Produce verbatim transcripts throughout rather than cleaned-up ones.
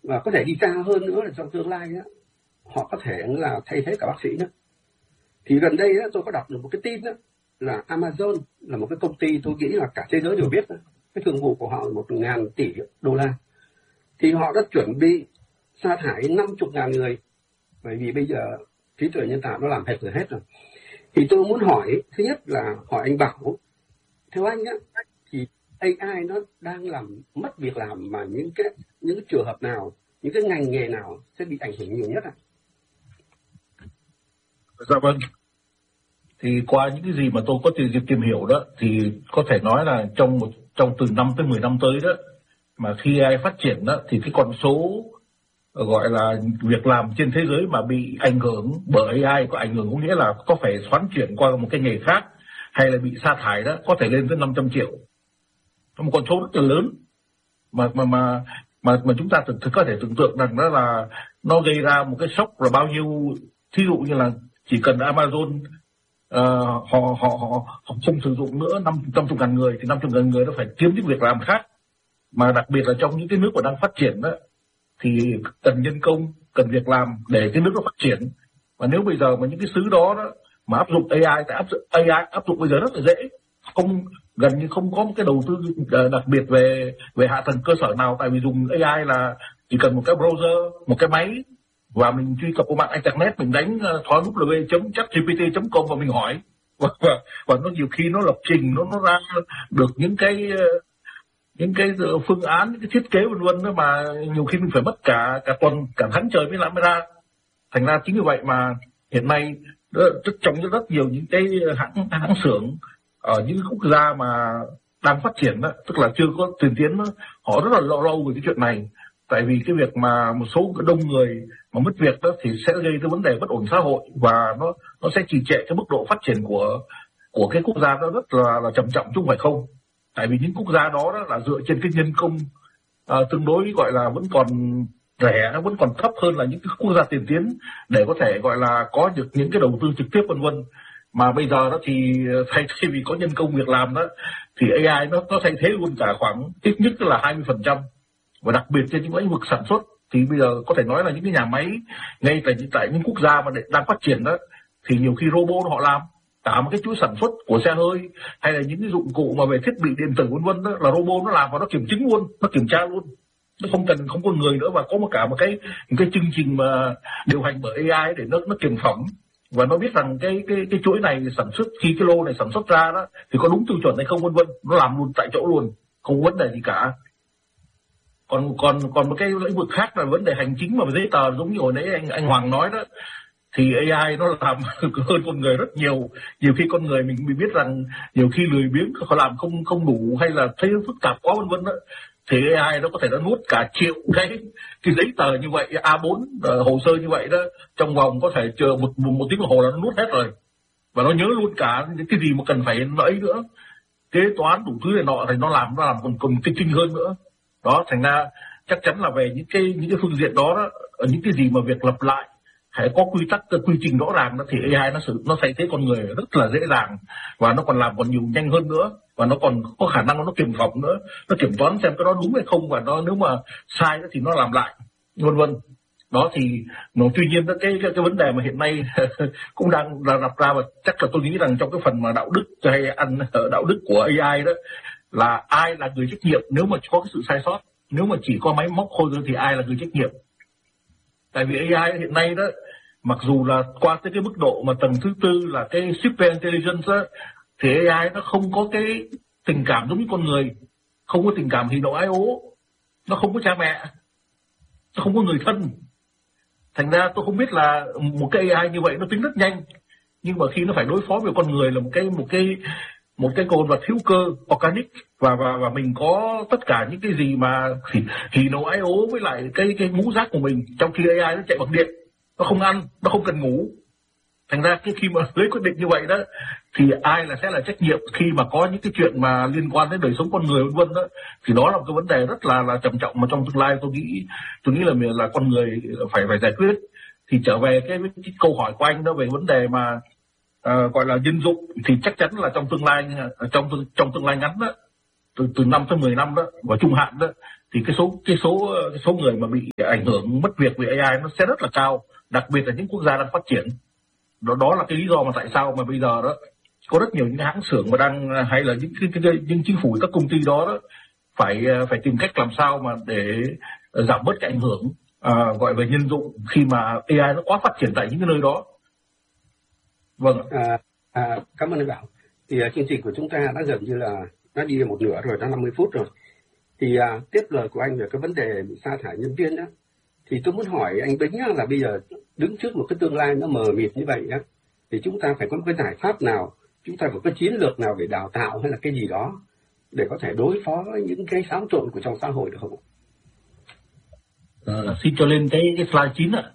và có thể đi xa hơn nữa là trong tương lai đó, họ có thể là thay thế cả bác sĩ nữa. Thì gần đây đó, tôi có đọc được một cái tin đó, là Amazon là một cái công ty tôi nghĩ là cả thế giới đều biết đó. Cái thương vụ của họ là một ngàn tỷ đô la. Thì họ đã chuẩn bị sa thải năm mươi ngàn người, bởi vì bây giờ trí tuệ nhân tạo nó làm hết rồi hết rồi. Thì tôi muốn hỏi, thứ nhất là hỏi anh Bảo, theo anh á, thì a i nó đang làm mất việc làm mà những cái những cái trường hợp nào, những cái ngành nghề nào sẽ bị ảnh hưởng nhiều nhất ạ? Dạ vâng. Thì qua những cái gì mà tôi có tìm, tìm hiểu đó, thì có thể nói là trong một trong từ năm tới mười năm tới đó, mà khi a i phát triển đó, thì cái con số gọi là việc làm trên thế giới mà bị ảnh hưởng bởi a i, có ảnh hưởng có nghĩa là có phải xoán chuyển qua một cái nghề khác hay là bị sa thải đó, có thể lên tới năm trăm triệu. Một con số rất là lớn mà mà mà mà mà chúng ta thực, thực có thể tưởng tượng rằng đó là nó gây ra một cái sốc là bao nhiêu. Thí dụ như là chỉ cần Amazon uh, họ, họ họ họ không sử dụng nữa năm trăm ngàn người, thì năm trăm ngàn người nó phải kiếm những việc làm khác, mà đặc biệt là trong những cái nước mà đang phát triển đó, thì cần nhân công, cần việc làm để cái nước nó phát triển. Và nếu bây giờ mà những cái xứ đó, đó mà áp dụng a i, thì áp dụng a i áp dụng bây giờ rất là dễ, không gần như không có một cái đầu tư đặc biệt về về hạ tầng cơ sở nào, tại vì dùng a i là chỉ cần một cái browser, một cái máy, và mình truy cập vào mạng internet, mình đánh thoa w chấm chat g p t chấm com và mình hỏi, và, và, và nó nhiều khi nó lập trình, nó nó ra được những cái những cái phương án, những cái thiết kế vân vân đó, mà nhiều khi mình phải mất cả cả tuần, cả tháng trời mới làm ra. Thành ra chính vì vậy mà hiện nay rất trong rất, rất nhiều những cái hãng hãng xưởng ở những quốc gia mà đang phát triển đó, tức là chưa có tiền tiến đó, họ rất là lo lâu về cái chuyện này. Tại vì cái việc mà một số đông người mà mất việc đó thì sẽ gây ra vấn đề bất ổn xã hội, và nó nó sẽ trì trệ cái mức độ phát triển của của cái quốc gia đó rất là là trầm trọng chứ không phải không. Tại vì những quốc gia đó, đó là dựa trên cái nhân công à, tương đối gọi là vẫn còn rẻ, nó vẫn còn thấp hơn là những cái quốc gia tiền tiến để có thể gọi là có được những cái đầu tư trực tiếp vân vân. Mà bây giờ đó thì thay thay vì có nhân công việc làm đó, thì a i nó nó thay thế luôn cả khoảng ít nhất là hai mươi phần trăm. Và đặc biệt trên những lĩnh vực sản xuất thì bây giờ có thể nói là những cái nhà máy ngay tại tại những quốc gia mà đang phát triển đó, thì nhiều khi robot họ làm cả một cái chuỗi sản xuất của xe hơi hay là những cái dụng cụ mà về thiết bị điện tử vân vân đó, là robot nó làm và nó kiểm chứng luôn, nó kiểm tra luôn, nó không cần không có người nữa, và có một cả một cái một cái chương trình mà điều hành bởi a i để nó nó kiểm phẩm, và nó biết rằng cái cái cái chuỗi này sản xuất, khi cái lô này sản xuất ra đó thì có đúng tiêu chuẩn hay không vân vân, nó làm luôn tại chỗ luôn, không có vấn đề gì cả. Còn còn còn một cái lĩnh vực khác là vấn đề hành chính và giấy tờ, giống như hồi nãy anh anh Hoàng nói đó, thì a i nó làm hơn con người rất nhiều. Nhiều khi con người mình mình biết rằng nhiều khi lười biếng, họ làm không không đủ hay là thấy phức tạp quá vân vân đó, thì a i nó có thể nó nuốt cả triệu cái cái giấy tờ như vậy, a bốn uh, hồ sơ như vậy đó, trong vòng có thể chờ một một, một tiếng đồng hồ là nó nuốt hết rồi, và nó nhớ luôn cả những cái gì mà cần phải nói nữa, kế toán đủ thứ này nọ, thì nó làm nó làm còn còn kinh kinh hơn nữa. Đó, thành ra chắc chắn là về những cái những cái phương diện đó, đó, ở những cái gì mà việc lặp lại hãy có quy tắc, quy trình rõ ràng đó, thì a i nó sự nó thay thế con người rất là dễ dàng, và nó còn làm còn nhiều nhanh hơn nữa, và nó còn có khả năng nó kiểm phẩm nữa, nó kiểm toán xem cái đó đúng hay không, và nó nếu mà sai đó thì nó làm lại vân vân. Đó thì nó tuy nhiên đó, cái, cái cái vấn đề mà hiện nay cũng đang là đặt ra, và chắc là tôi nghĩ rằng trong cái phần mà đạo đức hay ăn đạo đức của a i đó, là ai là người trách nhiệm nếu mà có cái sự sai sót. Nếu mà chỉ có máy móc thôi thì ai là người trách nhiệm? Tại vì a i hiện nay đó, mặc dù là qua tới cái mức độ mà tầng thứ tư là cái super intelligence đó, thì a i nó không có cái tình cảm giống như con người, không có tình cảm hỉ nộ ái ố, nó không có cha mẹ, nó không có người thân. Thành ra tôi không biết là một cái a i như vậy nó tính rất nhanh, nhưng mà khi nó phải đối phó với con người là một cái một cái một cái con vật hữu cơ organic, và và và mình có tất cả những cái gì mà hỉ, hỉ nộ ái ố với lại cái cái ngũ giác của mình, trong khi a i nó chạy bằng điện, nó không ăn, nó không cần ngủ. Thành ra cái khi mà lấy quyết định như vậy đó, thì ai là sẽ là trách nhiệm khi mà có những cái chuyện mà liên quan đến đời sống con người vân vân đó, thì đó là một cái vấn đề rất là là trầm trọng mà trong tương lai tôi nghĩ tôi nghĩ là là con người phải phải giải quyết. Thì trở về cái, cái câu hỏi của anh đó về vấn đề mà uh, gọi là nhân dụng, thì chắc chắn là trong tương lai trong trong tương lai ngắn đó, từ từ năm tới mười năm đó, và trung hạn đó, thì cái số cái số cái số người mà bị ảnh hưởng mất việc vì a i nó sẽ rất là cao, đặc biệt là những quốc gia đang phát triển. Đó đó là cái lý do mà tại sao mà bây giờ đó có rất nhiều những hãng xưởng mà đang, hay là những cái, cái, cái những chính phủ các công ty đó, đó phải phải tìm cách làm sao mà để giảm bớt cái ảnh hưởng à, gọi về nhân dụng khi mà a i nó quá phát triển tại những cái nơi đó. Vâng. À, à, cảm ơn anh Bảo. Thì uh, chương trình của chúng ta đã gần như là đã đi một nửa rồi, đã năm mươi phút rồi. Thì uh, tiếp lời của anh về cái vấn đề bị sa thải nhân viên đó, thì tôi muốn hỏi anh Bính á, là bây giờ đứng trước một cái tương lai nó mờ mịt như vậy á, thì chúng ta phải có một cái giải pháp nào, chúng ta phải có cái chiến lược nào về đào tạo hay là cái gì đó để có thể đối phó với những cái xáo trộn của trong xã hội được không? À, xin cho lên cái, cái slide chín ạ.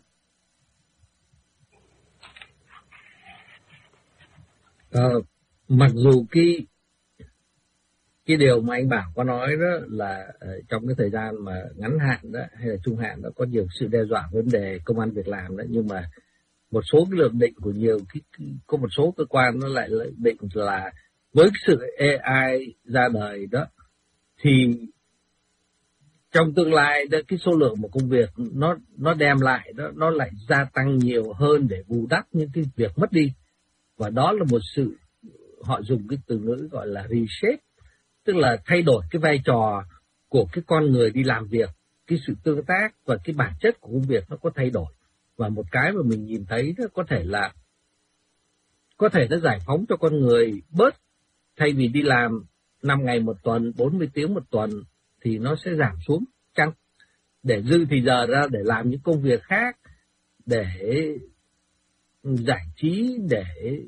À, mặc dù cái cái điều mà anh Bảo có nói đó là uh, trong cái thời gian mà ngắn hạn đó hay là trung hạn đó có nhiều sự đe dọa vấn đề công ăn việc làm đó, nhưng mà một số cái lượng định của nhiều cái, có một số cơ quan nó lại định là với sự a i ra đời đó thì trong tương lai đó cái số lượng một công việc nó nó đem lại đó nó lại gia tăng nhiều hơn để bù đắp những cái việc mất đi, và đó là một sự, họ dùng cái từ ngữ gọi là reshape, tức là thay đổi cái vai trò của cái con người đi làm việc, cái sự tương tác và cái bản chất của công việc nó có thay đổi. Và một cái mà mình nhìn thấy đó có thể là có thể nó giải phóng cho con người bớt, thay vì đi làm năm ngày một tuần, bốn mươi tiếng một tuần thì nó sẽ giảm xuống chăng, để dư thì giờ ra để làm những công việc khác, để giải trí, để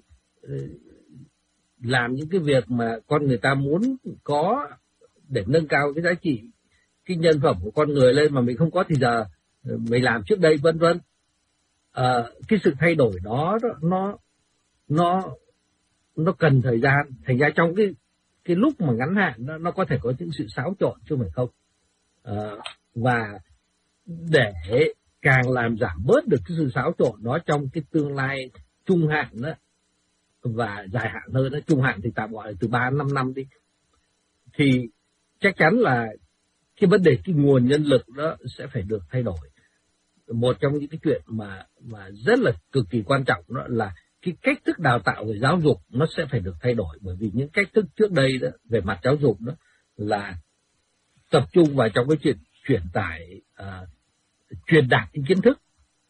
làm những cái việc mà con người ta muốn có để nâng cao cái giá trị, cái nhân phẩm của con người lên mà mình không có thì giờ mình làm trước đây, vân vân. À, cái sự thay đổi đó, đó nó nó nó cần thời gian, thành ra trong cái cái lúc mà ngắn hạn nó, nó có thể có những sự xáo trộn chứ không phải không. À, và để càng làm giảm bớt được cái sự xáo trộn đó trong cái tương lai trung hạn đó và dài hạn hơn đó, trung hạn thì tạm gọi là từ ba đến năm năm đi, thì chắc chắn là cái vấn đề cái nguồn nhân lực đó sẽ phải được thay đổi. Một trong những cái chuyện mà mà rất là cực kỳ quan trọng đó là cái cách thức đào tạo về giáo dục nó sẽ phải được thay đổi, bởi vì những cách thức trước đây đó về mặt giáo dục đó là tập trung vào trong cái chuyện truyền tải, uh, truyền đạt cái kiến thức,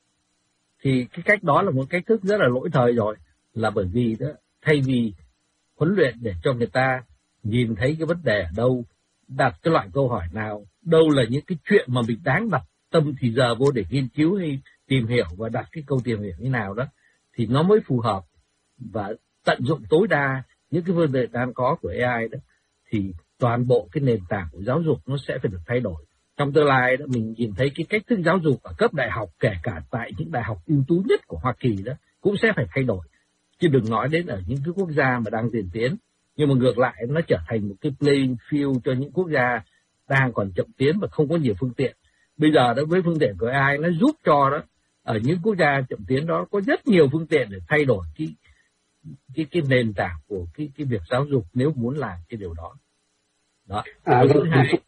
thì cái cách đó là một cách thức rất là lỗi thời rồi, là bởi vì đó thay vì huấn luyện để cho người ta nhìn thấy cái vấn đề ở đâu, đặt cái loại câu hỏi nào, đâu là những cái chuyện mà mình đáng đặt tâm thì giờ vô để nghiên cứu hay tìm hiểu và đặt cái câu tìm hiểu như nào đó thì nó mới phù hợp, và tận dụng tối đa những cái vấn đề đang có của a i đó, thì toàn bộ cái nền tảng của giáo dục nó sẽ phải được thay đổi. Trong tương lai đó mình nhìn thấy cái cách thức giáo dục ở cấp đại học, kể cả tại những đại học ưu tú nhất của Hoa Kỳ đó cũng sẽ phải thay đổi, chứ đừng nói đến ở những cái quốc gia mà đang tiến tiến. Nhưng mà ngược lại nó trở thành một cái playing field cho những quốc gia đang còn chậm tiến và không có nhiều phương tiện. Bây giờ đó với phương tiện của a i nó giúp cho đó ở những quốc gia chậm tiến đó có rất nhiều phương tiện để thay đổi cái cái cái nền tảng của cái cái việc giáo dục nếu muốn làm cái điều đó. Đó. À, vâng,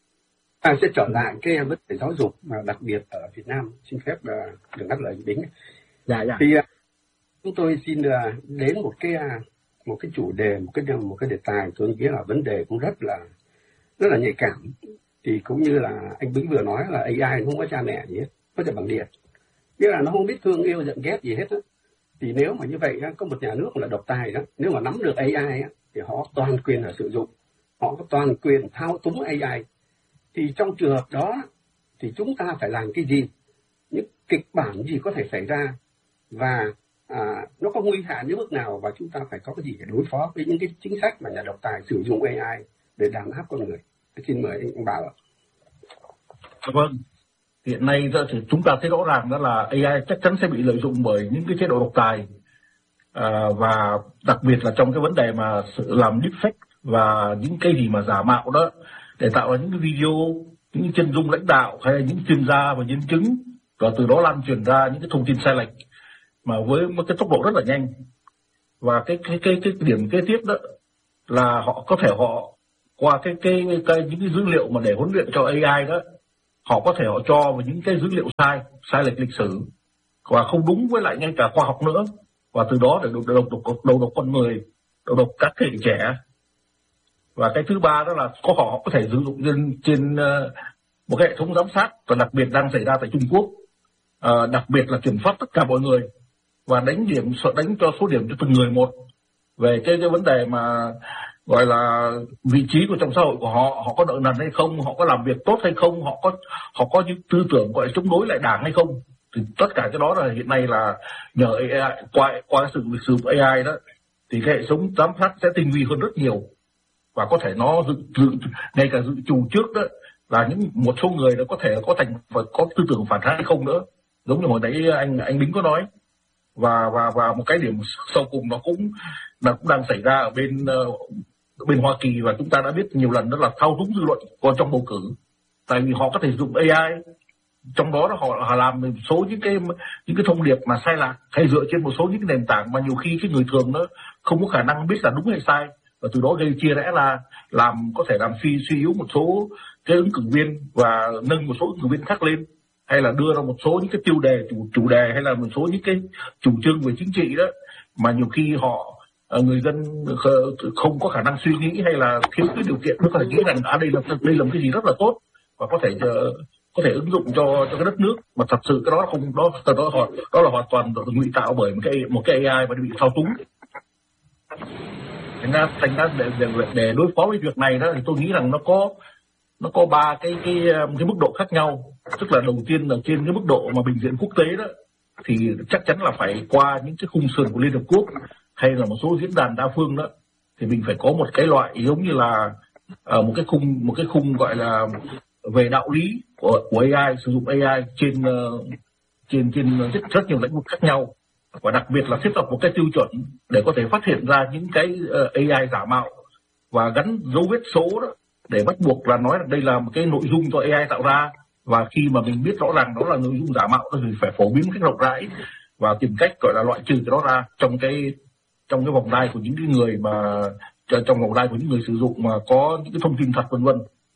ta sẽ trở lại cái vấn đề giáo dục mà đặc biệt ở Việt Nam, xin phép uh, được ngắt lời Bính. Dạ dạ. Thì uh, chúng tôi xin uh, đến một cái uh, một cái chủ đề, một cái một cái đề tài tôi nghĩ là vấn đề cũng rất là rất là nhạy cảm. Thì cũng như là anh Bính vừa nói là a i không có cha mẹ gì hết, có thể bằng điện, nghĩa là nó không biết thương yêu giận ghét gì hết á. Thì nếu mà như vậy á, có một nhà nước là độc tài đó, nếu mà nắm được a i á, thì họ toàn quyền là sử dụng, họ có toàn quyền thao túng a i. Thì trong trường hợp đó thì chúng ta phải làm cái gì, những kịch bản gì có thể xảy ra, và à, nó có nguy hại đến mức nào, và chúng ta phải có cái gì để đối phó với những cái chính sách mà nhà độc tài sử dụng a i để đàn áp con người. Xin mời anh Bảo ạ. Vâng, hiện nay thì chúng ta thấy rõ ràng đó là a i chắc chắn sẽ bị lợi dụng bởi những cái chế độ độc tài, à, và đặc biệt là trong cái vấn đề mà sự làm deepfake và những cái gì mà giả mạo đó để tạo ra những cái video, những chân dung lãnh đạo hay là những chuyên gia và nhân chứng, và từ đó lan truyền ra những cái thông tin sai lệch mà với một cái tốc độ rất là nhanh. Và cái cái cái cái điểm kế tiếp đó là họ có thể họ qua cái cái, cái những cái dữ liệu mà để huấn luyện cho a i đó họ có thể họ cho vào những cái dữ liệu sai, sai lệch lịch sử và không đúng với lại ngay cả khoa học nữa, và từ đó để đầu độc, độc, đầu độc con người, đầu độc các thế hệ trẻ. Và cái thứ ba đó là có họ có thể sử dụng trên, trên uh, một cái hệ thống giám sát, và đặc biệt đang xảy ra tại Trung Quốc, uh, đặc biệt là kiểm soát tất cả mọi người và đánh điểm đánh cho số điểm cho từng người một về cái cái vấn đề mà gọi là vị trí của trong xã hội của họ, họ có nợ nần hay không, họ có làm việc tốt hay không, họ có họ có những tư tưởng gọi là chống đối lại đảng hay không. Thì tất cả cái đó là hiện nay là nhờ a i, qua qua sự sử dụng a i đó, thì cái hệ thống giám sát sẽ tinh vi hơn rất nhiều, và có thể nó dự, dự ngay cả dự trù trước đó là những một số người đó có thể có thành và có tư tưởng phản kháng hay không nữa, giống như hồi nãy anh anh Bính có nói. Và và và một cái điểm sau cùng nó cũng là cũng đang xảy ra ở bên uh, bên Hoa Kỳ, và chúng ta đã biết nhiều lần, đó là thao túng dư luận còn trong bầu cử. Tại vì họ có thể dùng a i, trong đó họ, họ làm một số những cái những cái thông điệp mà sai lạc, hay dựa trên một số những cái nền tảng mà nhiều khi cái người thường nó không có khả năng biết là đúng hay sai, và từ đó gây chia rẽ ra, làm có thể làm suy suy yếu một số cái ứng cử viên và nâng một số ứng cử viên khác lên, hay là đưa ra một số những cái tiêu đề chủ chủ đề hay là một số những cái chủ trương về chính trị đó mà nhiều khi họ người dân không có khả năng suy nghĩ, hay là thiếu cái điều kiện, nó có thể nghĩ rằng à, đây là đây là một cái gì rất là tốt và có thể uh, có thể ứng dụng cho cho cái đất nước, mà thật sự cái đó không đó đó đó, đó là hoàn toàn ngụy tạo bởi một cái một cái a i mà bị thao túng. Thành ra thành ra để, để để đối phó với việc này đó, thì tôi nghĩ rằng nó có nó có ba cái cái cái mức độ khác nhau. Tức là đầu tiên là trên cái mức độ mà bình diện quốc tế đó, thì chắc chắn là phải qua những cái khung sườn của Liên Hợp Quốc hay là một số diễn đàn đa phương đó, thì mình phải có một cái loại giống như là uh, một cái khung một cái khung gọi là về đạo lý của, của a i, sử dụng a i trên uh, trên trên rất, rất nhiều lĩnh vực khác nhau, và đặc biệt là thiết lập một cái tiêu chuẩn để có thể phát hiện ra những cái uh, a i giả mạo và gắn dấu vết số đó, để bắt buộc là nói là đây là một cái nội dung do a i tạo ra, và khi mà mình biết rõ ràng đó là nội dung giả mạo thì phải phổ biến cách rộng rãi và tìm cách gọi là loại trừ cái đó ra trong cái trong cái vòng đai của những cái người mà trong vòng đai của những người sử dụng mà có những cái thông tin thật, vân vân.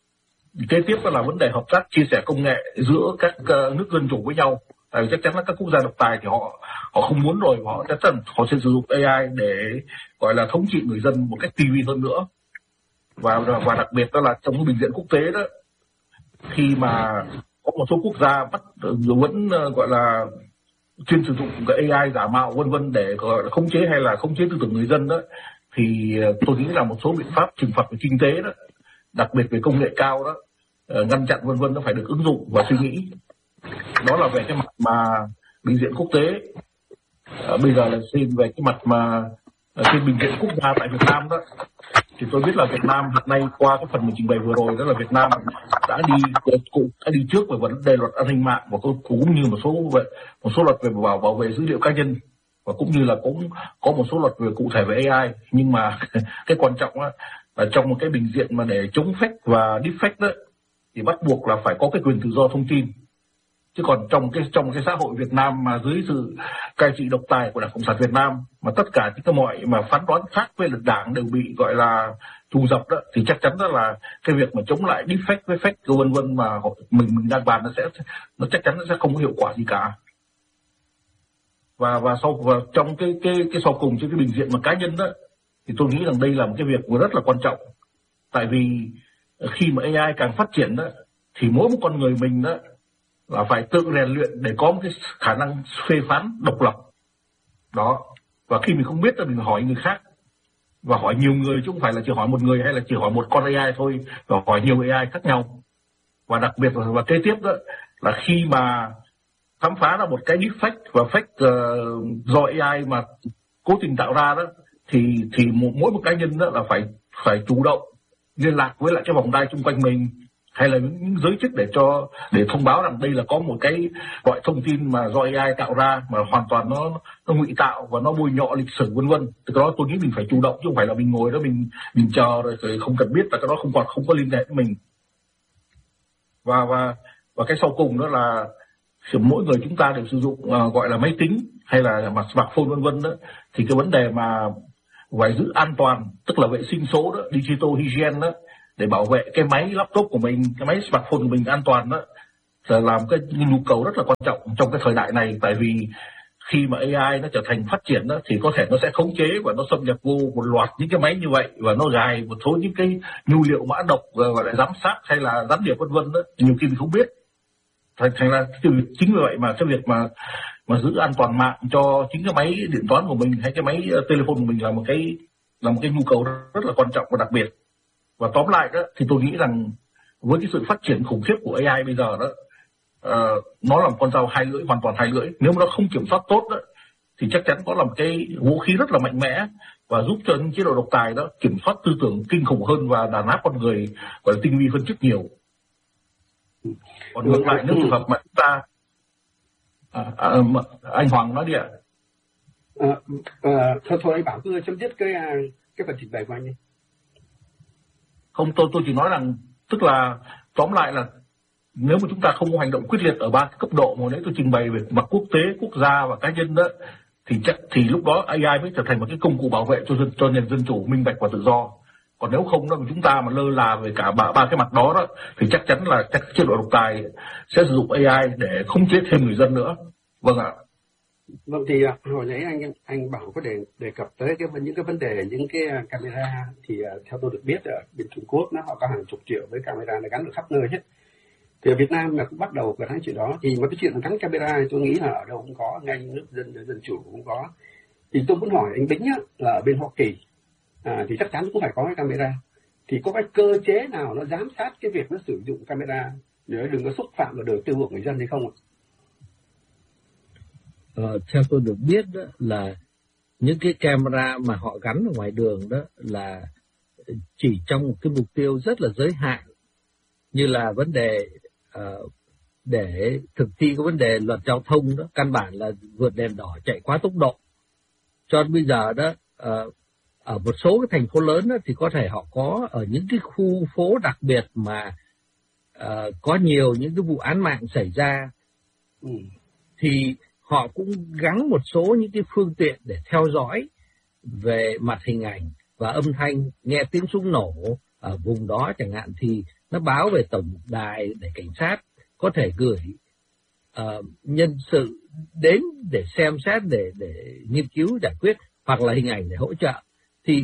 Kế tiếp đó là vấn đề hợp tác chia sẻ công nghệ giữa các uh, nước dân chủ với nhau. Tại vì chắc chắn là các quốc gia độc tài thì họ họ không muốn rồi, họ chắc chắn họ sẽ sử dụng a i để gọi là thống trị người dân một cách tinh vi hơn nữa. Và và đặc biệt đó là trong cái bình diện quốc tế đó, khi mà có một số quốc gia bắt vẫn uh, gọi là chuyên sử dụng cái a i giả mạo vân vân để gọi là khống chế hay là khống chế tư tưởng người dân đó, thì tôi nghĩ là một số biện pháp trừng phạt về kinh tế đó, đặc biệt về công nghệ cao đó, uh, ngăn chặn vân vân, nó phải được ứng dụng và suy nghĩ. Đó là về cái mặt mà bình diện quốc tế. Uh, bây giờ là xin về cái mặt mà uh, trên bình diện quốc gia tại Việt Nam đó, thì tôi biết là Việt Nam hiện nay qua cái phần mình trình bày vừa rồi, đó là Việt Nam đã đi cũng đã đi trước về vấn đề luật an ninh mạng, và cũng như một số một số luật về bảo bảo vệ dữ liệu cá nhân, và cũng như là cũng có một số luật về cụ thể về a i. Nhưng mà cái quan trọng á, là trong một cái bình diện mà để chống fake và deepfake đó, thì bắt buộc là phải có cái quyền tự do thông tin. Chứ còn trong cái trong cái xã hội Việt Nam mà dưới sự cai trị độc tài của Đảng Cộng sản Việt Nam, mà tất cả những cái mọi mà phán đoán khác với lực đảng đều bị gọi là trù dập đó, thì chắc chắn đó là cái việc mà chống lại deepfake với fake vân vân mà mình mình đang bàn nó sẽ nó chắc chắn nó sẽ không có hiệu quả gì cả. Và và sau và trong cái cái cái sau cùng trên cái bình diện mà cá nhân đó, thì tôi nghĩ rằng đây là một cái việc rất là quan trọng. Tại vì khi mà a i càng phát triển đó, thì mỗi một con người mình đó là phải tự rèn luyện để có một cái khả năng phê phán độc lập đó. Và khi mình không biết thì mình hỏi người khác, và hỏi nhiều người, chứ không phải là chỉ hỏi một người hay là chỉ hỏi một con a i thôi, và hỏi nhiều a i khác nhau. Và đặc biệt là và kế tiếp đó là khi mà khám phá ra một cái deepfake và fake uh, do a i mà cố tình tạo ra đó, thì thì mỗi một cá nhân đó là phải phải chủ động liên lạc với lại cái vòng đai xung quanh mình, hay là những giới chức để cho để thông báo rằng đây là có một cái loại thông tin mà do a i tạo ra mà hoàn toàn nó nó ngụy tạo và nó bôi nhọ lịch sử vân vân. Từ đó tôi nghĩ mình phải chủ động, chứ không phải là mình ngồi đó mình mình chờ rồi, rồi không cần biết là cái đó không còn không có liên hệ với mình. Và và và cái sau cùng đó là mỗi người chúng ta đều sử dụng uh, gọi là máy tính hay là mặt smartphone vân vân đó, thì cái vấn đề mà phải giữ an toàn, tức là vệ sinh số đó, digital hygiene đó, để bảo vệ cái máy laptop của mình, cái máy smartphone của mình an toàn đó, là làm cái nhu cầu rất là quan trọng trong cái thời đại này. Tại vì khi mà a i nó trở thành phát triển đó, thì có thể nó sẽ khống chế và nó xâm nhập vô một loạt những cái máy như vậy, và nó gài một số những cái nhu liệu mã độc gọi là giám sát hay là gián điệp vân vân đó, nhiều khi mình không biết. Thành, thành ra chính vì vậy mà cái việc mà mà giữ an toàn mạng cho chính cái máy điện toán của mình hay cái máy uh, telephone của mình là một cái là một cái nhu cầu rất là quan trọng và đặc biệt. Và tóm lại đó thì tôi nghĩ rằng với cái sự phát triển khủng khiếp của a i bây giờ đó, uh, nó là một con dao hai lưỡi, hoàn toàn hai lưỡi. Nếu mà nó không kiểm soát tốt đó, thì chắc chắn có là một cái vũ khí rất là mạnh mẽ và giúp cho những chế độ độc tài đó kiểm soát tư tưởng kinh khủng hơn và đàn áp con người gọi là tinh vi hơn rất nhiều. Còn ngược lại nếu trường hợp mà chúng ta à, à, anh Hoàng nói đi ạ. À, à, thôi thôi anh Bảo cứ chấm dứt cái cái phần trình bày của anh đi. Không, tôi tôi chỉ nói rằng tức là tóm lại là nếu mà chúng ta không có hành động quyết liệt ở ba cái cấp độ mà đấy tôi trình bày về mặt quốc tế, quốc gia và cá nhân đó, thì chắc thì lúc đó a i mới trở thành một cái công cụ bảo vệ cho dân, cho nền dân chủ, minh bạch và tự do. Còn nếu không đó, chúng ta mà lơ là về cả ba, ba cái mặt đó đó thì chắc chắn là các chế độ độc tài sẽ sử dụng a i để khống chế thêm người dân nữa. Vâng ạ. Vâng, thì hồi nãy anh anh Bảo có đề đề cập tới cái những cái vấn đề những cái camera, thì theo tôi được biết ở bên Trung Quốc nó họ có hàng chục triệu với camera nó gắn được khắp nơi hết. Thì ở Việt Nam là cũng bắt đầu cái chuyện đó, thì mà cái chuyện gắn camera tôi nghĩ là ở đâu cũng có, ngay nước dân dân chủ cũng có. Thì tôi muốn hỏi anh Bính á, là ở bên Hoa Kỳ à, thì chắc chắn cũng phải có cái camera. Thì có cái cơ chế nào nó giám sát cái việc nó sử dụng camera để đừng có xúc phạm vào đời tư của người dân hay không ạ? Ờ, theo tôi được biết đó là những cái camera mà họ gắn ở ngoài đường đó là chỉ trong một cái mục tiêu rất là giới hạn, như là vấn đề uh, để thực thi cái vấn đề luật giao thông đó, căn bản là vượt đèn đỏ chạy quá tốc độ. Cho đến bây giờ đó uh, ở một số cái thành phố lớn đó, thì có thể họ có ở những cái khu phố đặc biệt mà uh, có nhiều những cái vụ án mạng xảy ra, ừ. thì họ cũng gắn một số những cái phương tiện để theo dõi về mặt hình ảnh và âm thanh, nghe tiếng súng nổ ở vùng đó chẳng hạn thì nó báo về tổng đài để cảnh sát có thể gửi uh, nhân sự đến để xem xét, để để nghiên cứu giải quyết, hoặc là hình ảnh để hỗ trợ. Thì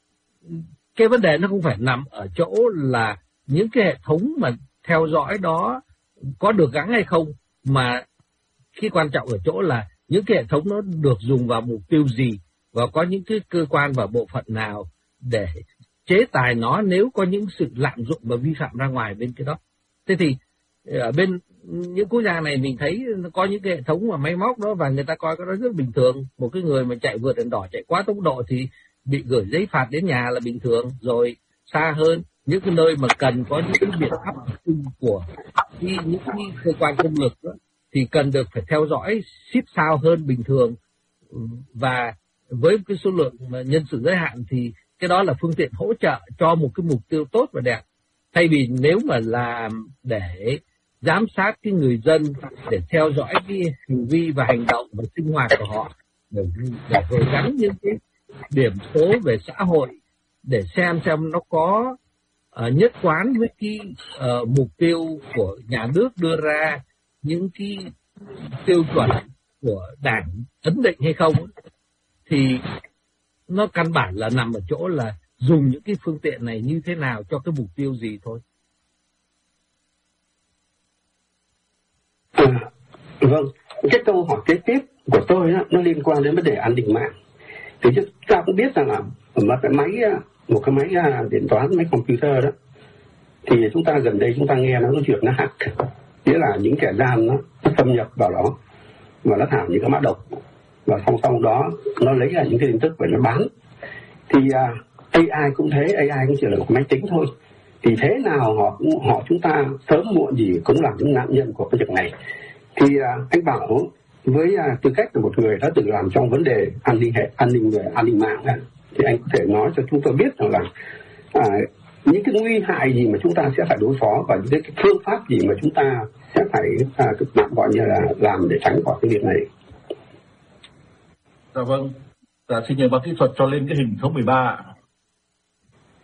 cái vấn đề nó không phải nằm ở chỗ là những cái hệ thống mà theo dõi đó có được gắn hay không, mà cái quan trọng ở chỗ là những cái hệ thống nó được dùng vào mục tiêu gì và có những cái cơ quan và bộ phận nào để chế tài nó nếu có những sự lạm dụng và vi phạm ra ngoài bên cái đó. Thế thì ở bên những quốc gia này mình thấy có những cái hệ thống mà máy móc đó và người ta coi cái đó rất bình thường. Một cái người mà chạy vượt đèn đỏ, chạy quá tốc độ thì bị gửi giấy phạt đến nhà là bình thường. Rồi xa hơn, những cái nơi mà cần có những cái biện pháp của cái, những cái cơ quan công lực đó, thì cần được phải theo dõi xít sao hơn bình thường. Và với cái số lượng nhân sự giới hạn thì cái đó là phương tiện hỗ trợ cho một cái mục tiêu tốt và đẹp. Thay vì nếu mà làm để giám sát cái người dân, để theo dõi cái hành vi và hành động và sinh hoạt của họ, để, để rồi gắn những cái điểm số về xã hội để xem xem nó có uh, nhất quán với cái uh, mục tiêu của nhà nước đưa ra, những cái tiêu chuẩn của đảng ấn định hay không, thì nó căn bản là nằm ở chỗ là dùng những cái phương tiện này như thế nào cho cái mục tiêu gì thôi. À, vâng, cái câu hỏi kế tiếp của tôi đó, nó liên quan đến vấn đề an ninh mạng. Thì chúng ta cũng biết rằng là một cái máy một cái máy điện toán, máy computer đó, thì chúng ta gần đây chúng ta nghe nó có chuyện nó hack, nghĩa là những kẻ gian nó, nó xâm nhập vào đó và nó thả những cái mã độc, và song song đó nó lấy ra những cái tin tức và nó bán. Thì uh, a i cũng thế, a i cũng chỉ là một máy tính thôi. Thì thế nào họ họ chúng ta sớm muộn gì cũng là những nạn nhân của cái việc này. Thì uh, anh Bảo với uh, tư cách là một người đã từng làm trong vấn đề an ninh hệ an ninh về an ninh mạng này, thì anh có thể nói cho chúng tôi biết rằng là uh, những cái nguy hại gì mà chúng ta sẽ phải đối phó và những cái phương pháp gì mà chúng ta sẽ phải uh, gọi như là làm để tránh khỏi cái việc này. Dạ vâng. Dạ, xin nhờ ban kỹ thuật cho lên cái hình số mười ba.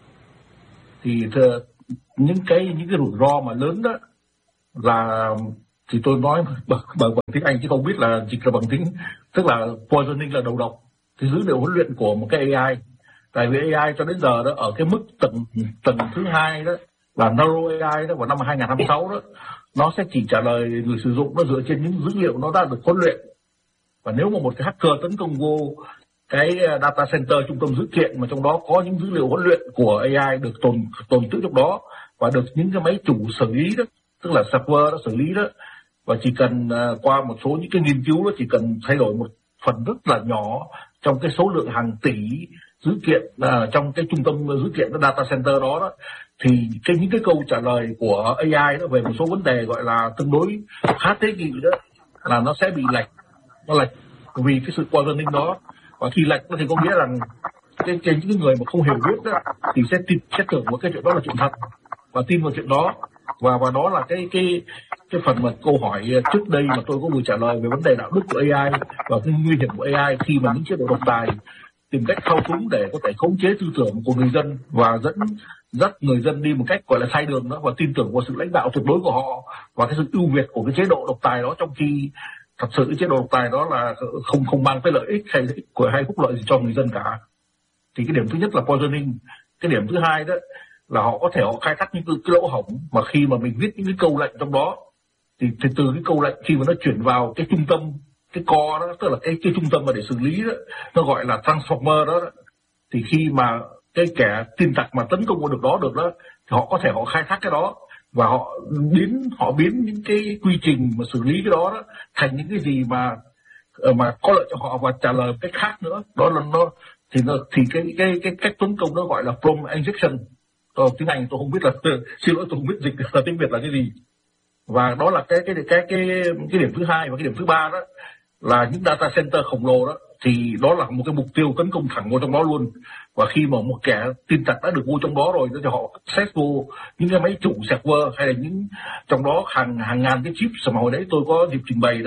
Thì thưa, những cái những cái rủi ro mà lớn đó là thì tôi nói bằng, bằng, bằng tiếng Anh chứ không biết là chỉ là bằng tiếng, tức là poisoning là đầu độc cái dữ liệu huấn luyện của một cái a i. Tại vì a i cho đến giờ đó ở cái mức tầng tầng thứ hai đó là Neuro a i đó vào năm hai không hai sáu đó, nó sẽ chỉ trả lời người sử dụng nó dựa trên những dữ liệu nó đã được huấn luyện. Và nếu mà một cái hacker tấn công vô cái data center, trung tâm dữ kiện mà trong đó có những dữ liệu huấn luyện của a i được tồn tồn trữ trong đó và được những cái máy chủ xử lý đó, tức là server đó xử lý đó, và chỉ cần uh, qua một số những cái nghiên cứu đó, chỉ cần thay đổi một phần rất là nhỏ trong cái số lượng hàng tỷ dữ kiện uh, trong cái trung tâm dữ kiện đó, data center đó, đó thì cái những cái câu trả lời của a i đó về một số vấn đề gọi là tương đối khá tế nhị đó là nó sẽ bị lệch, nó lệch vì cái sự poisoning đó. Và khi lệch thì có nghĩa rằng cái, cái những người mà không hiểu biết đó thì sẽ tin, sẽ tưởng một cái chuyện đó là chuyện thật và tin vào chuyện đó. Và và đó là cái cái cái phần mà câu hỏi trước đây mà tôi có vừa trả lời về vấn đề đạo đức của a i và cái nguy hiểm của a i khi mà những chế độ độc tài tìm cách thao túng để có thể khống chế tư tưởng của người dân và dẫn dắt người dân đi một cách gọi là sai đường đó, và tin tưởng vào sự lãnh đạo tuyệt đối của họ và cái sự ưu việt của cái chế độ độc tài đó, trong khi thật sự cái chế độ độc tài đó là không không mang cái lợi ích hay lợi ích của hay phúc lợi gì cho người dân cả. Thì cái điểm thứ nhất là poisoning. Cái điểm thứ hai đó là họ có thể họ khai thác những cái, cái lỗ hổng mà khi mà mình viết những cái câu lệnh trong đó thì, thì từ cái câu lệnh khi mà nó chuyển vào cái trung tâm, cái core đó, tức là cái, cái trung tâm mà để xử lý đó, nó gọi là transformer đó, đó thì khi mà cái kẻ tin tặc mà tấn công vào được đó được đó thì họ có thể họ khai thác cái đó và họ biến họ biến những cái quy trình mà xử lý cái đó, đó thành những cái gì mà mà có lợi cho họ và trả lời một cách khác nữa. Đó là nó thì nó thì cái cái cái cách tấn công nó gọi là prompt injection. Tôi, tiếng Anh tôi không biết là xin lỗi tôi không biết dịch là tiếng Việt là cái gì. Và đó là cái cái cái cái cái điểm thứ hai. Và cái điểm thứ ba đó là những data center khổng lồ đó thì đó là một cái mục tiêu tấn công thẳng vào trong đó luôn. Và khi mà một kẻ tin tặc đã được vô trong đó rồi thì họ xét vô những cái máy chủ server hay là những trong đó hàng hàng ngàn cái chip mà hồi đấy tôi có dịp trình bày đó,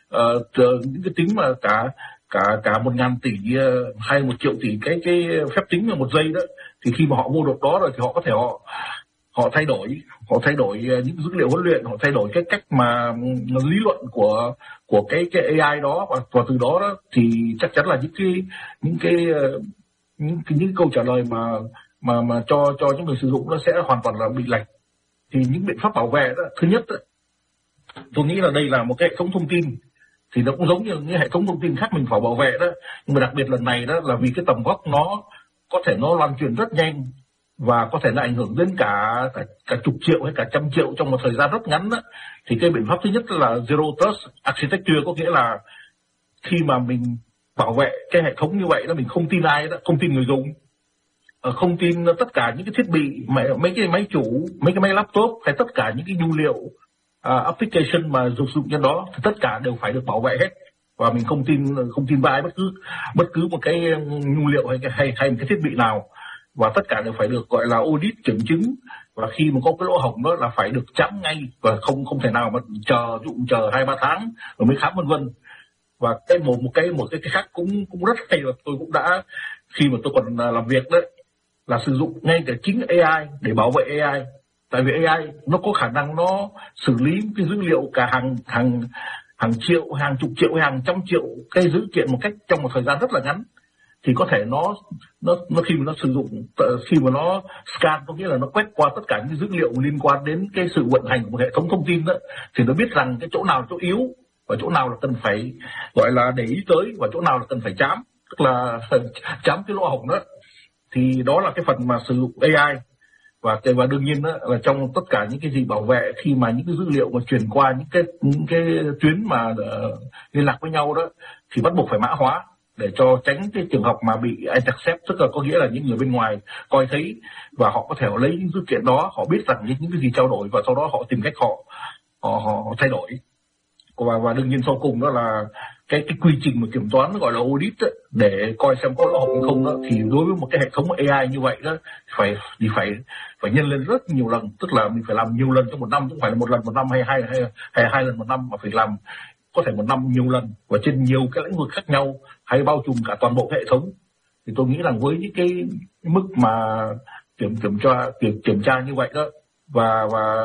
uh, những cái tính mà cả cả cả một ngàn tỷ uh, hay một triệu tỷ cái cái phép tính là một giây đó, thì khi mà họ vô được đó rồi thì họ có thể họ họ thay đổi họ thay đổi những dữ liệu huấn luyện, họ thay đổi cái cách mà lý luận của của cái cái a i đó, và, và từ đó, đó thì chắc chắn là những cái những cái những cái những câu trả lời mà mà mà cho cho những người sử dụng nó sẽ hoàn toàn là bị lệch. Thì những biện pháp bảo vệ đó, thứ nhất đó, tôi nghĩ là đây là một cái hệ thống thông tin thì nó cũng giống như những hệ thống thông tin khác mình phải bảo vệ đó, nhưng mà đặc biệt lần này đó là vì cái tầm vóc nó có thể nó lan truyền rất nhanh và có thể là ảnh hưởng đến cả, cả cả chục triệu hay cả trăm triệu trong một thời gian rất ngắn đó. Thì cái biện pháp thứ nhất là Zero Trust Architecture, có nghĩa là khi mà mình bảo vệ cái hệ thống như vậy đó, mình không tin ai đó, không tin người dùng, không tin tất cả những cái thiết bị, mấy cái máy chủ, mấy cái máy laptop hay tất cả những cái nhu liệu uh, application mà dùng dụng trên đó thì tất cả đều phải được bảo vệ hết. Và mình không tin không tin vai bất cứ bất cứ một cái nhu liệu hay hay hay một cái thiết bị nào, và tất cả đều phải được gọi là audit kiểm chứng, và khi mà có cái lỗ hổng đó là phải được chấm ngay và không không thể nào mà chờ dụng chờ hai ba tháng rồi mới khám vân vân. Và cái một một cái một cái, cái khác cũng cũng rất hay là tôi cũng đã khi mà tôi còn làm việc đấy là sử dụng ngay cả chính a i để bảo vệ a i. Tại vì a i nó có khả năng nó xử lý cái dữ liệu cả hàng hàng hàng triệu, hàng chục triệu, hàng trăm triệu cái dữ kiện một cách trong một thời gian rất là ngắn. Thì có thể nó nó nó khi mà nó sử dụng khi mà nó scan, có nghĩa là nó quét qua tất cả những dữ liệu liên quan đến cái sự vận hành của một hệ thống thông tin đó, thì nó biết rằng cái chỗ nào là chỗ yếu và chỗ nào là cần phải gọi là để ý tới và chỗ nào là cần phải chám, tức là chám cái lỗ hổng đó. Thì đó là cái phần mà sử dụng a i. Và và đương nhiên đó là trong tất cả những cái gì bảo vệ khi mà những cái dữ liệu mà truyền qua những cái những cái tuyến mà uh, liên lạc với nhau đó thì bắt buộc phải mã hóa để cho tránh cái trường hợp mà bị intercept, tức là có nghĩa là những người bên ngoài coi thấy và họ có thể họ lấy những dữ kiện đó, họ biết rằng những, những cái gì trao đổi và sau đó họ tìm cách họ họ, họ, họ thay đổi. Và, và đương nhiên sau cùng đó là cái cái quy trình mà kiểm toán gọi là audit đó, để coi xem có lỗ hổng không đó, thì đối với một cái hệ thống a i như vậy đó phải thì phải phải nhân lên rất nhiều lần, tức là mình phải làm nhiều lần trong một năm, không phải là một lần một năm hay hai hay, hay hai lần một năm, mà phải làm có thể một năm nhiều lần và trên nhiều cái lĩnh vực khác nhau hay bao trùm cả toàn bộ hệ thống. Thì tôi nghĩ rằng với những cái mức mà kiểm kiểm tra kiểm kiểm tra như vậy đó và và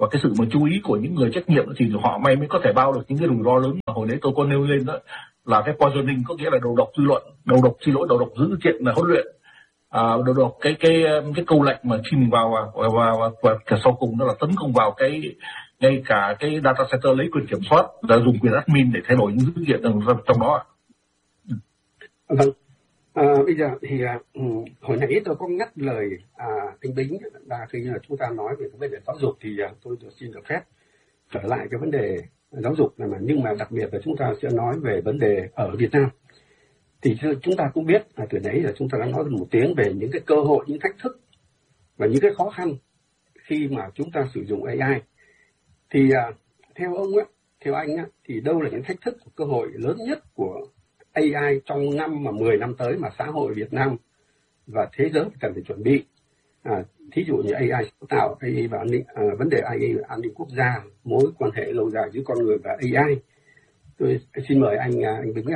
và cái sự mà chú ý của những người trách nhiệm thì họ may mới có thể bao được những cái rủi ro lớn mà hồi nãy tôi có nêu lên đó, là cái poisoning, có nghĩa là đầu độc dư luận, đầu độc xin lỗi đầu độc dữ kiện là huấn luyện, à, đầu độc cái cái cái câu lệnh mà khi mình vào và và, và, và cả sau cùng đó là tấn công vào cái ngay cả cái data center, lấy quyền kiểm soát, là dùng quyền admin để thay đổi những dữ kiện trong, trong đó. Vâng. À, bây giờ thì à, hồi nãy tôi có ngắt lời à, anh Bính là khi là chúng ta nói về cái vấn đề giáo dục thì à, tôi xin được phép trở lại cái vấn đề giáo dục này, mà nhưng mà đặc biệt là chúng ta sẽ nói về vấn đề ở Việt Nam. Thì chúng ta cũng biết là từ nãy là chúng ta đã nói một tiếng về những cái cơ hội, những thách thức và những cái khó khăn khi mà chúng ta sử dụng a i. Thì à, theo ông á, theo anh á, thì đâu là những thách thức, cơ hội lớn nhất của a i trong năm mà mười năm tới mà xã hội Việt Nam và thế giới cần phải chuẩn bị? À, thí dụ như a i sáng tạo, a i và an ninh, à, vấn đề a i và an ninh quốc gia, mối quan hệ lâu dài giữa con người và a i. Tôi xin mời anh anh Bính ạ.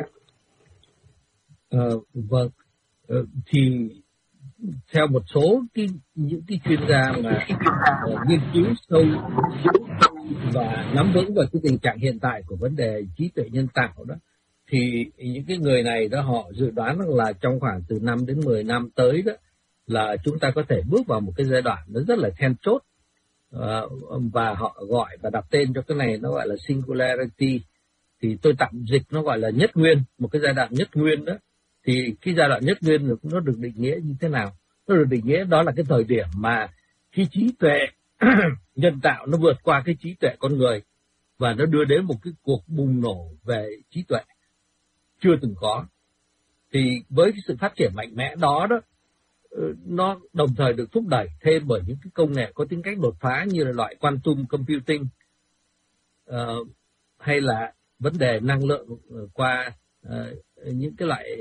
Ờ, vâng, ờ, thì theo một số cái, những cái chuyên gia mà uh, nghiên cứu sâu và nắm vững về cái tình trạng hiện tại của vấn đề trí tuệ nhân tạo đó, thì những cái người này đó họ dự đoán là trong khoảng từ năm đến mười năm tới đó là chúng ta có thể bước vào một cái giai đoạn nó rất là then chốt, uh, và họ gọi và đặt tên cho cái này nó gọi là singularity. Thì tôi tạm dịch nó gọi là nhất nguyên, một cái giai đoạn nhất nguyên đó. Thì cái giai đoạn nhất nguyên nó được định nghĩa như thế nào? Nó được định nghĩa đó là cái thời điểm mà cái trí tuệ nhân tạo nó vượt qua cái trí tuệ con người và nó đưa đến một cái cuộc bùng nổ về trí tuệ chưa từng có. Thì với cái sự phát triển mạnh mẽ đó đó, nó đồng thời được thúc đẩy thêm bởi những cái công nghệ có tính cách đột phá như là loại quantum computing, uh, hay là vấn đề năng lượng qua uh, những cái loại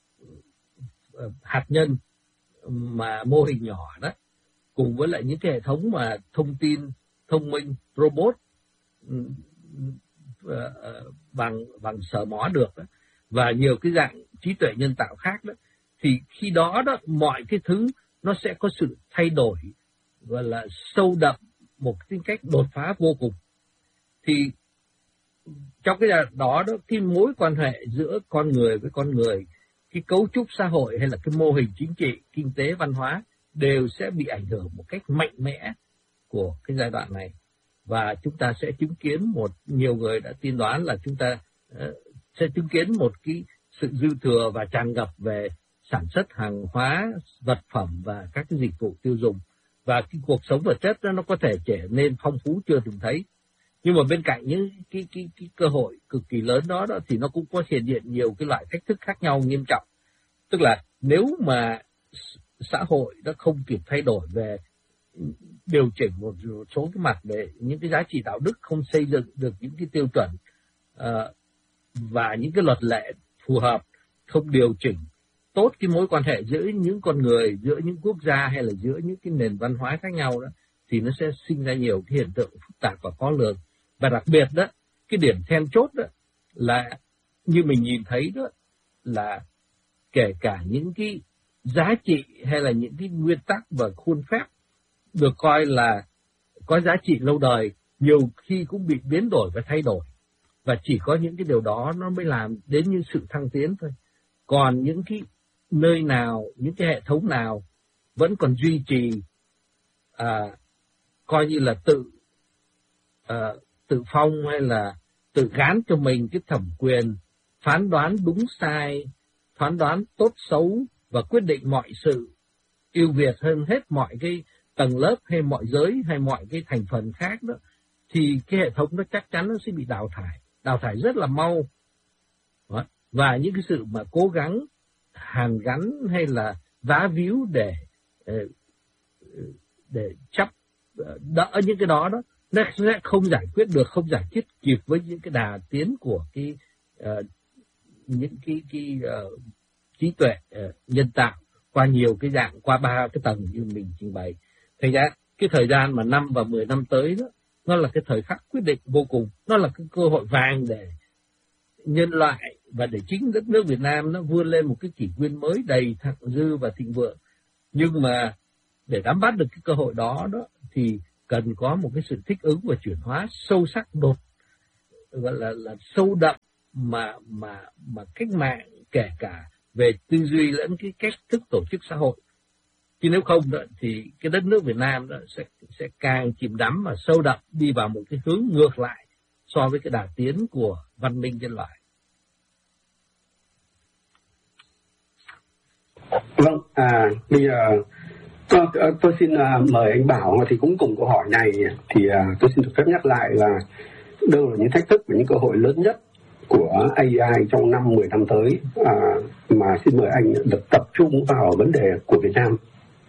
uh, hạt nhân mà mô hình nhỏ đó, cùng với lại những cái hệ thống mà thông tin thông minh, robot uh, uh, bằng bằng sờ mó được đó, và nhiều cái dạng trí tuệ nhân tạo khác đó, thì khi đó đó mọi cái thứ nó sẽ có sự thay đổi và là sâu đậm, một tính cách đột phá vô cùng. Thì trong cái đó đó, cái mối quan hệ giữa con người với con người, cái cấu trúc xã hội hay là cái mô hình chính trị, kinh tế, văn hóa đều sẽ bị ảnh hưởng một cách mạnh mẽ của cái giai đoạn này. Và chúng ta sẽ chứng kiến một, nhiều người đã tiên đoán là chúng ta uh, sẽ chứng kiến một cái sự dư thừa và tràn ngập về sản xuất hàng hóa, vật phẩm và các cái dịch vụ tiêu dùng. Và cái cuộc sống vật chất đó nó có thể trở nên phong phú chưa từng thấy. Nhưng mà bên cạnh những cái, cái, cái cơ hội cực kỳ lớn đó, đó thì nó cũng có hiện diện nhiều cái loại thách thức khác nhau nghiêm trọng. Tức là nếu mà xã hội nó không kịp thay đổi về điều chỉnh một số cái mặt về những cái giá trị đạo đức, không xây dựng được những cái tiêu chuẩn uh, và những cái luật lệ phù hợp, không điều chỉnh tốt cái mối quan hệ giữa những con người, giữa những quốc gia hay là giữa những cái nền văn hóa khác nhau đó, thì nó sẽ sinh ra nhiều cái hiện tượng phức tạp và khó lường. Và đặc biệt đó, cái điểm then chốt đó là như mình nhìn thấy đó, là kể cả những cái giá trị hay là những cái nguyên tắc và khuôn phép được coi là có giá trị lâu đời, nhiều khi cũng bị biến đổi và thay đổi. Và chỉ có những cái điều đó nó mới làm đến những sự thăng tiến thôi. Còn những cái nơi nào, những cái hệ thống nào vẫn còn duy trì à, coi như là tự à, tự phong hay là tự gán cho mình cái thẩm quyền phán đoán đúng sai, phán đoán tốt xấu và quyết định mọi sự ưu việt hơn hết mọi cái tầng lớp hay mọi giới hay mọi cái thành phần khác đó, thì cái hệ thống nó chắc chắn nó sẽ bị đào thải, đào thải rất là mau. Đó. Và những cái sự mà cố gắng hàn gắn hay là vá víu để để chấp đỡ những cái đó đó, nó sẽ không giải quyết được, không giải quyết kịp với những cái đà tiến của cái uh, những cái cái uh, trí tuệ uh, nhân tạo qua nhiều cái dạng, qua ba cái tầng như mình trình bày. Thành ra cái thời gian mà năm và mười năm tới đó, nó là cái thời khắc quyết định vô cùng, nó là cái cơ hội vàng để nhân loại và để chính đất nước Việt Nam nó vươn lên một cái kỷ nguyên mới đầy thặng dư và thịnh vượng. Nhưng mà để nắm bắt được cái cơ hội đó đó thì cần có một cái sự thích ứng và chuyển hóa sâu sắc đột gọi là là sâu đậm mà mà mà cách mạng, kể cả về tư duy lẫn cái cách thức tổ chức xã hội. Chứ nếu không đó, thì cái đất nước Việt Nam đó sẽ sẽ càng chìm đắm và sâu đậm đi vào một cái hướng ngược lại so với cái đà tiến của văn minh nhân loại. Vâng, à, bây giờ tôi, tôi xin uh, mời anh Bảo thì cũng cùng câu hỏi này thì uh, tôi xin được phép nhắc lại là đâu là những thách thức và những cơ hội lớn nhất của a i trong năm mười năm tới, à, mà xin mời anh được tập trung vào vấn đề của Việt Nam.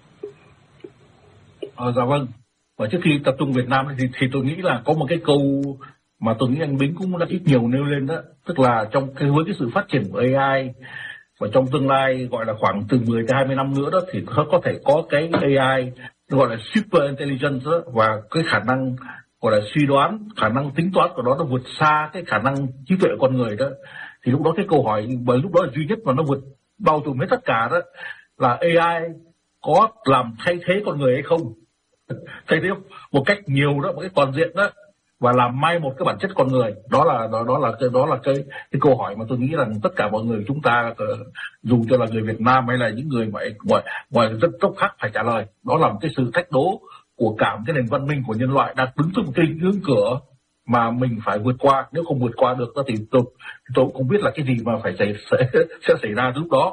À, dạ vâng. Và trước khi tập trung Việt Nam thì, thì tôi nghĩ là có một cái câu mà tôi nghĩ anh Bính cũng đã ít nhiều nêu lên đó, tức là trong cái với cái sự phát triển của a i và trong tương lai gọi là khoảng từ mười tới hai mươi năm nữa đó thì nó có thể có cái a i gọi là super intelligence đó, và cái khả năng gọi là suy đoán, khả năng tính toán của nó nó vượt xa cái khả năng trí tuệ con người đó. Thì lúc đó cái câu hỏi bởi lúc đó là duy nhất mà nó vượt bao trùm hết tất cả đó là a i có làm thay thế con người hay không, thay thế một cách nhiều đó, một cách toàn diện đó, và làm mai một cái bản chất con người. Đó là đó, đó là cái đó là cái cái câu hỏi mà tôi nghĩ rằng tất cả mọi người chúng ta, dù cho là người Việt Nam hay là những người ngoài ngoài ngoài dân tộc khác phải trả lời. Đó là một cái sự thách đố của cả một cái nền văn minh của nhân loại đang đứng trước một cái ngưỡng cửa mà mình phải vượt qua. Nếu không vượt qua được thì tôi tôi cũng không biết là cái gì mà phải xảy sẽ, sẽ xảy ra lúc đó.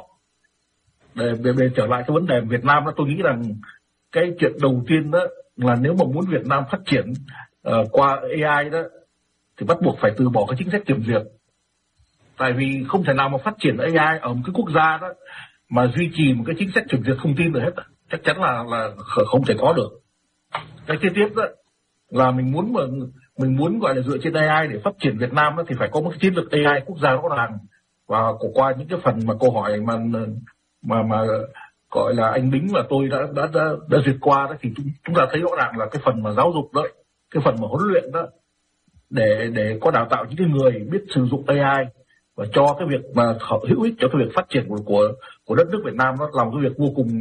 Để, để, để trở lại cái vấn đề Việt Nam đó, tôi nghĩ rằng cái chuyện đầu tiên đó là nếu mà muốn Việt Nam phát triển uh, qua a i đó thì bắt buộc phải từ bỏ cái chính sách kiểm duyệt. Tại vì không thể nào mà phát triển a i ở một cái quốc gia đó mà duy trì một cái chính sách kiểm duyệt thông tin được hết, chắc chắn là là không thể có được. Cái kế tiếp đó là mình muốn mà mình muốn gọi là dựa trên a i để phát triển Việt Nam đó thì phải có một cái chiến lược a i quốc gia rõ ràng. Và qua những cái phần mà câu hỏi mà mà mà gọi là anh Bính và tôi đã đã đã, đã duyệt qua đó thì chúng, chúng ta thấy rõ ràng là cái phần mà giáo dục đó, cái phần mà huấn luyện đó để để có đào tạo những cái người biết sử dụng a i và cho cái việc mà hữu ích cho cái việc phát triển của của, của đất nước Việt Nam, nó làm cái việc vô cùng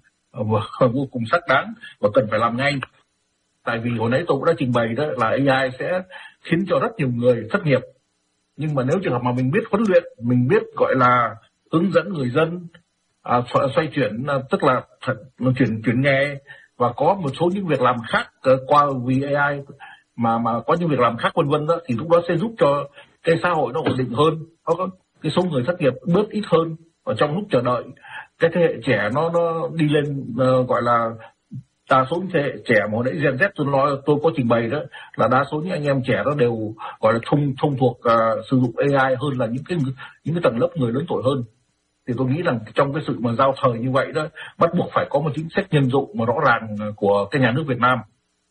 uh, vô cùng xác đáng và cần phải làm ngay. Tại vì hồi nãy tôi cũng đã trình bày đó là a i sẽ khiến cho rất nhiều người thất nghiệp, nhưng mà nếu trường hợp mà mình biết huấn luyện, mình biết gọi là hướng dẫn người dân à, xoay chuyển, tức là chuyển chuyển nghề và có một số những việc làm khác qua vì a i mà mà có những việc làm khác vân vân đó, thì lúc đó sẽ giúp cho cái xã hội nó ổn định hơn, nó có cái số người thất nghiệp bớt ít hơn. Ở trong lúc chờ đợi cái thế hệ trẻ nó nó đi lên, uh, gọi là đa số những thế hệ trẻ mà hồi nãy Gen Z tôi nói tôi có trình bày đó là đa số những anh em trẻ đó đều gọi là thông thông thuộc uh, sử dụng a i hơn là những cái những cái tầng lớp người lớn tuổi hơn. Thì tôi nghĩ rằng trong cái sự mà giao thời như vậy đó, bắt buộc phải có một chính sách nhân dụng mà rõ ràng của cái nhà nước Việt Nam.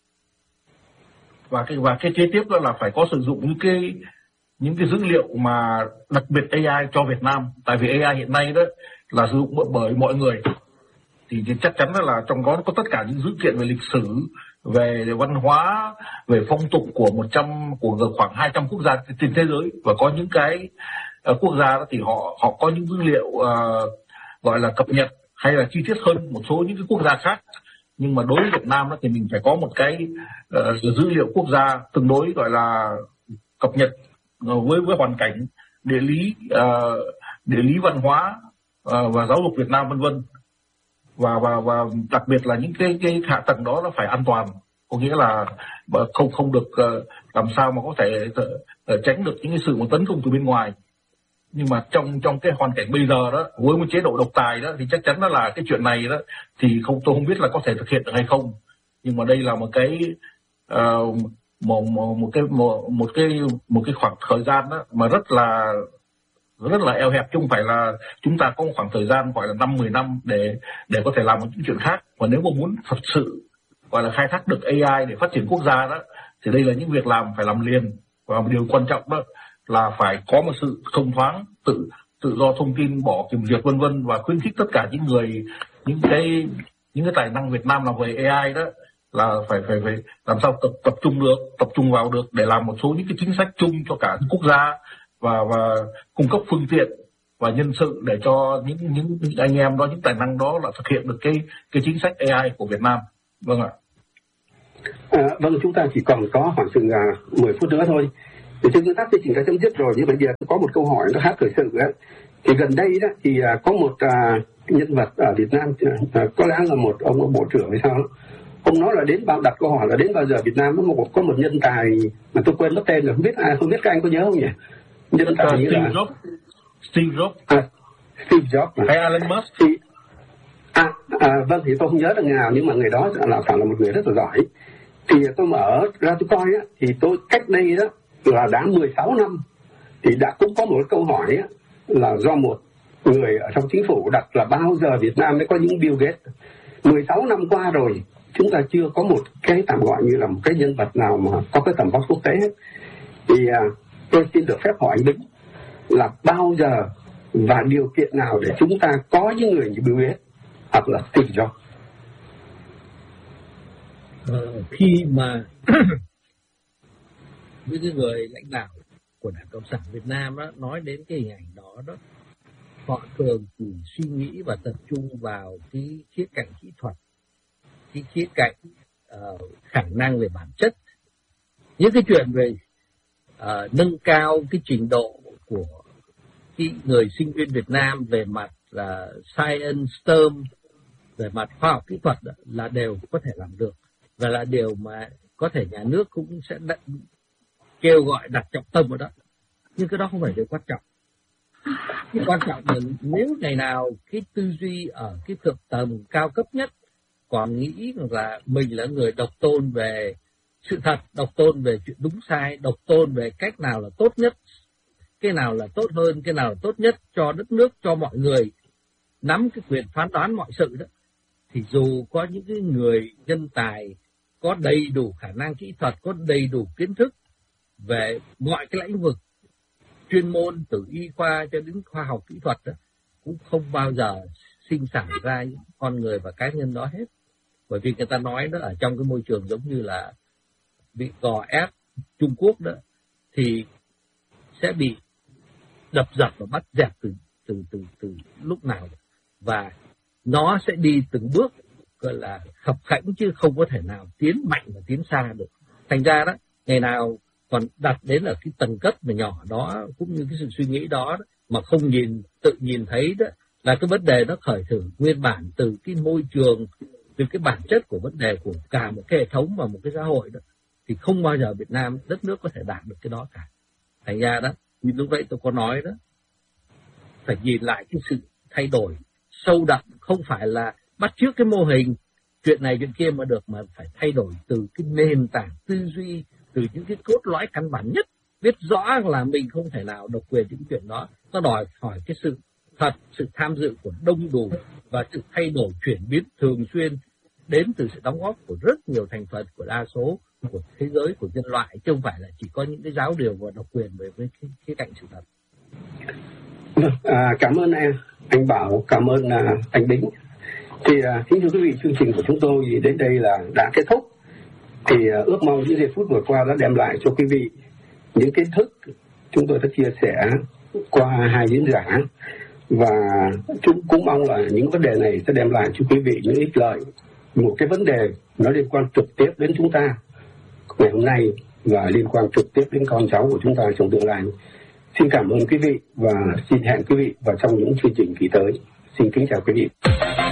Và cái và cái kế tiếp đó là phải có sử dụng những cái những cái dữ liệu mà đặc biệt a i cho Việt Nam. Tại vì a i hiện nay đó là sử dụng bởi mọi người, thì chắc chắn là trong đó có tất cả những dữ kiện về lịch sử, về văn hóa, về phong tục của một trăm của khoảng hai trăm quốc gia trên thế giới. Và có những cái uh, quốc gia đó thì họ họ có những dữ liệu uh, gọi là cập nhật hay là chi tiết hơn một số những cái quốc gia khác. Nhưng mà đối với Việt Nam đó thì mình phải có một cái uh, dữ liệu quốc gia tương đối gọi là cập nhật uh, với với hoàn cảnh địa lý, uh, địa lý văn hóa uh, và giáo dục Việt Nam vân vân. Và và và đặc biệt là những cái cái hạ tầng đó nó phải an toàn, có nghĩa là không không được uh, làm sao mà có thể uh, tránh được những cái sự mà tấn công từ bên ngoài. Nhưng mà trong trong cái hoàn cảnh bây giờ đó, với một chế độ độc tài đó, thì chắc chắn đó là cái chuyện này đó thì không tôi không biết là có thể thực hiện được hay không. Nhưng mà đây là một cái uh, một, một một cái một, một cái một cái khoảng thời gian đó mà rất là rất là eo hẹp, chứ không phải là chúng ta có một khoảng thời gian gọi là năm mười năm để để có thể làm những chuyện khác. Và nếu mà muốn thật sự gọi là khai thác được a i để phát triển quốc gia đó thì đây là những việc làm phải làm liền. Và một điều quan trọng đó là phải có một sự thông thoáng, tự tự do thông tin, bỏ kiểm duyệt vân vân, và khuyến khích tất cả những người những cái những cái tài năng Việt Nam làm về a i đó là phải phải phải làm sao tập tập trung được tập trung vào được để làm một số những cái chính sách chung cho cả quốc gia và và cung cấp phương tiện và nhân sự để cho những những, những anh em đó, những tài năng đó là thực hiện được cái cái chính sách a i của Việt Nam. Vâng ạ. À, vâng, chúng ta chỉ còn có khoảng chừng uh, mười phút nữa thôi. Thì trên nguyên tắc thì chúng ta chấm dứt rồi, nhưng bây giờ có một câu hỏi nó khác thời sự ấy. Thì gần đây đó thì uh, có một uh, nhân vật ở Việt Nam, uh, có lẽ là một ông, ông bộ trưởng hay sao đó. Ông nói là đến bao đặt câu hỏi là đến bao giờ Việt Nam có một có một nhân tài mà tôi quên mất tên rồi, không biết ai, không biết các anh có nhớ không nhỉ? Nhân tài uh, như Steve là Jobs. Steve Jobs. À, Steve Jobs hay Elon Musk. Thì, à, à, vâng, thì tôi không nhớ được nào, nhưng mà người đó là phải là một người rất là giỏi. Thì tôi mở ra tôi coi á, thì tôi cách đây đó là đã mười sáu năm thì đã cũng có một câu hỏi á, là do một người ở trong chính phủ đặt là bao giờ Việt Nam mới có những Bill Gates. mười sáu năm qua rồi, chúng ta chưa có một cái tạm gọi như là một cái nhân vật nào mà có cái tầm vóc quốc tế hết. Thì à, tôi xin được phép hỏi anh Bính là bao giờ và điều kiện nào để chúng ta có những người như Bill Gates hoặc là Steve Jobs? Ờ, khi mà những cái người lãnh đạo của Đảng Cộng sản Việt Nam đó, nói đến cái hình ảnh đó đó, họ thường chỉ suy nghĩ và tập trung vào cái khía cạnh kỹ thuật, cái khía cạnh uh, khả năng về bản chất. Những cái chuyện về uh, nâng cao cái trình độ của cái người sinh viên Việt Nam về mặt là uh, science, STEM, về mặt khoa học kỹ thuật đó, là đều có thể làm được, và là điều mà có thể nhà nước cũng sẽ đặt, kêu gọi đặt trọng tâm vào đó. Nhưng cái đó không phải điều quan trọng. Cái quan trọng là nếu ngày nào cái tư duy ở cái thượng tầng cao cấp nhất còn nghĩ là mình là người độc tôn về sự thật, độc tôn về chuyện đúng sai, độc tôn về cách nào là tốt nhất, cái nào là tốt hơn, cái nào là tốt nhất cho đất nước, cho mọi người nắm cái quyền phán đoán mọi sự đó, thì dù có những cái người nhân tài có đầy đủ khả năng kỹ thuật, có đầy đủ kiến thức về mọi cái lĩnh vực chuyên môn từ y khoa cho đến khoa học kỹ thuật đó, cũng không bao giờ sinh sản ra những con người và cá nhân đó hết. Bởi vì người ta nói đó, ở trong cái môi trường giống như là bị gò ép Trung Quốc đó, thì sẽ bị đập dập và bắt dẹp từ từ từ từ lúc nào, và nó sẽ đi từng bước gọi là khập khẽnh chứ không có thể nào tiến mạnh và tiến xa được. Thành ra đó, ngày nào còn đặt đến ở cái tầng cấp mà nhỏ đó, cũng như cái sự suy nghĩ đó, đó mà không nhìn tự nhìn thấy đó là cái vấn đề nó khởi thử nguyên bản từ cái môi trường, từ cái bản chất của vấn đề của cả một cái hệ thống và một cái xã hội đó, thì không bao giờ Việt Nam đất nước có thể đạt được cái đó cả. Thành ra đó, như lúc nãy tôi có nói đó, phải nhìn lại cái sự thay đổi sâu đậm, không phải là bắt chước cái mô hình chuyện này chuyện kia mà được, mà phải thay đổi từ cái nền tảng tư duy, từ những cái cốt lõi căn bản nhất, biết rõ là mình không thể nào độc quyền những chuyện đó. Nó đòi hỏi cái sự thật, sự tham dự của đông đủ và sự thay đổi chuyển biến thường xuyên đến từ sự đóng góp của rất nhiều thành phần của đa số của thế giới, của nhân loại, chứ không phải là chỉ có những cái giáo điều và độc quyền về với cái khía cạnh sự thật. À, cảm ơn em, anh Bảo, cảm ơn à, anh Bính. Thì à, kính thưa quý vị, chương trình của chúng tôi đến đây là đã kết thúc. Thì uh, ước mong những giây phút vừa qua đã đem lại cho quý vị những kiến thức chúng tôi đã chia sẻ qua hai diễn giả, và chúng cũng mong là những vấn đề này sẽ đem lại cho quý vị những ích lợi. Một cái vấn đề nó liên quan trực tiếp đến chúng ta ngày hôm nay và liên quan trực tiếp đến con cháu của chúng ta trong tương lai. Xin cảm ơn quý vị và xin hẹn quý vị vào trong những chương trình kỳ tới. Xin kính chào quý vị.